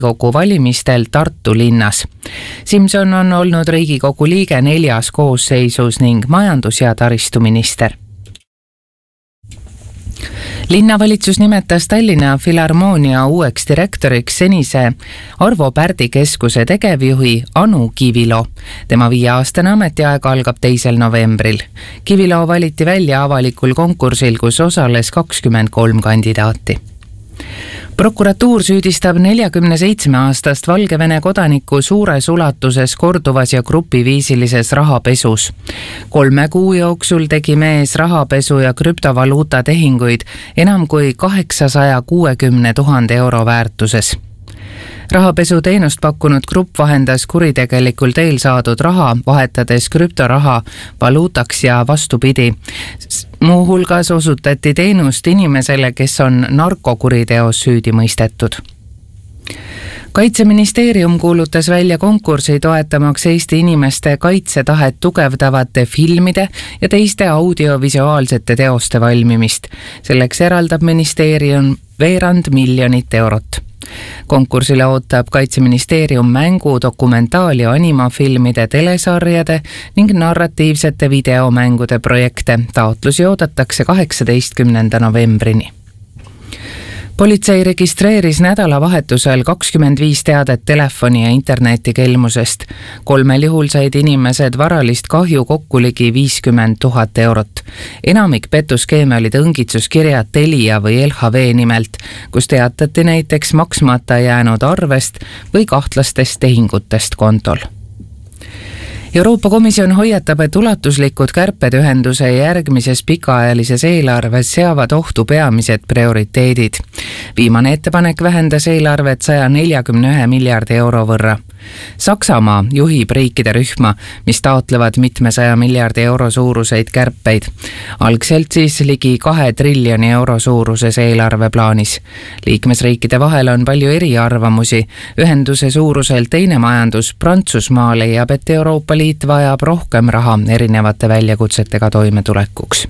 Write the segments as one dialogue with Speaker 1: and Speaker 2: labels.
Speaker 1: Riigikogu valimistel Tartu linnas. Simson on olnud Riigikogu liige 4 koosseisus ning majandus- ja taristuminister. Linnavalitsus nimetas Tallinna Filharmoonia uueks direktoriks senise Arvo Pärdi keskuse tegevjuhi Anu Kivilo. Tema 5-aastane ametiaeg algab 2. novembril. Kivilo valiti välja avalikul konkursil, kus osales 23 kandidaati. Prokuratuur süüdistab 47-aastast Valgevene kodanikku suures ulatuses korduvas ja grupiviisilises rahapesus. 3 kuu jooksul tegi mees rahapesu ja krüptovaluuta tehinguid enam kui 860 000 euro väärtuses. Rahapesuteenust pakkunud grupp vahendas kuritegelikult eelsaadud raha, vahetades krüptoraha valuutaks ja vastupidi. Muuhulgas osutati teenust inimesele, kes on narkokuriteos süüdi mõistetud. Kaitseministeerium kuulutas välja konkursi toetamaks Eesti inimeste kaitsetahet tugevdavate filmide ja teiste audiovisuaalsete teoste valmimist. Selleks eraldab ministeerium 200 000 eurot. Konkursile ootab Kaitseministeerium mängu, dokumentaal- ja animafilmide, telesarjade ning narratiivsete videomängude projekte. Taotlusi oodatakse 18. novembrini. Politsei registreeris nädalavahetusel 25 teadet telefoni- ja internetikelmusest. 3 juhul said inimesed varalist kahju kokku ligi 50 000 eurot. Enamik petuskeeme olid õngitsuskirjad Telia või LHV nimelt, kus teatati näiteks maksmata jäänud arvest või kahtlastest tehingutest kontol. Euroopa Komisjon hoiatab, et ulatuslikud kärped ühenduse järgmises pikaajalises eelarves seavad ohtu peamised prioriteedid. Viimane ettepanek vähendas eelarvet 141 miljardi euro võrra. Saksamaa juhib riikide rühma, mis taotlevad mitmesaja miljardi euro suuruseid kärpeid. Algselt siis ligi 2 triljoni euro suuruses eelarveplaanis. Liikmesriikide vahel on palju eriarvamusi. Ühenduse suuruselt teine majandus Prantsusmaa leiab, et Euroopa Liit vajab rohkem raha erinevate väljakutsetega toimetulekuks.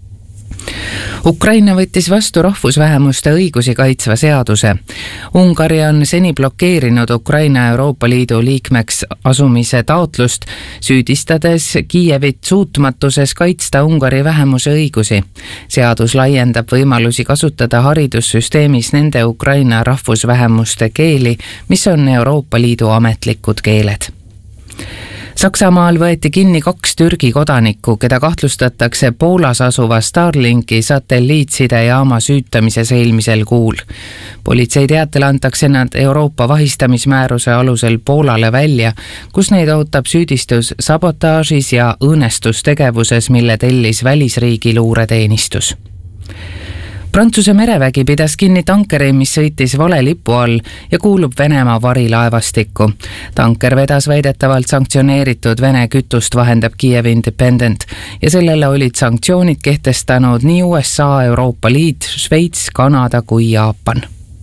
Speaker 1: Ukraina võttis vastu rahvusvähemuste õigusi kaitsva seaduse. Ungari on seni blokeerinud Ukraina Euroopa Liidu liikmeks asumise taotlust, süüdistades Kiievit suutmatuses kaitsta Ungari vähemuse õigusi. Seadus laiendab võimalusi kasutada haridussüsteemis nende Ukraina rahvusvähemuste keeli, mis on Euroopa Liidu ametlikud keeled. Saksamaal võeti kinni 2 Türgi kodanikku, keda kahtlustatakse Poolas asuva Starlinki satelliitsidejaama süütamises eelmisel kuul. Politsei teatel antakse nad Euroopa vahistamismääruse alusel Poolale välja, kus neid ootab süüdistus sabotaažis ja õõnestustegevuses, mille tellis välisriigi luureteenistus. Prantsuse merevägi pidas kinni tankeri, mis sõitis vale lipu all ja kuulub Venemaa varilaevastikku. Tanker vedas väidetavalt sanktsioneeritud Vene kütust, vahendab Kiev Independent, ja sellele olid sanktsioonid kehtestanud nii USA, Euroopa Liit, Šveits, Kanada kui Jaapan.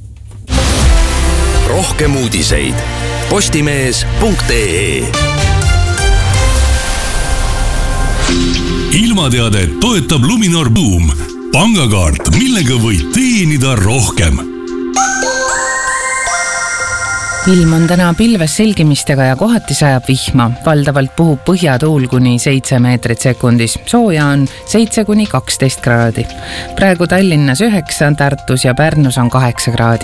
Speaker 2: Rohkem uudiseid postimees.ee.
Speaker 3: Ilmateade toetab Luminor Boom. Pangakaart, millega võid teenida rohkem.
Speaker 1: Ilm on täna pilves selgimistega ja kohati sajab vihma. Valdavalt puhub põhjatuul kuni 7 meetrit sekundis. Sooja on 7–12 kraadi. Praegu Tallinnas 9, Tartus ja Pärnus on 8 kraadi.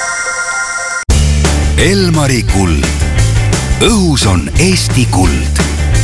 Speaker 2: Elmari kuld. Õhus on Eesti kuld.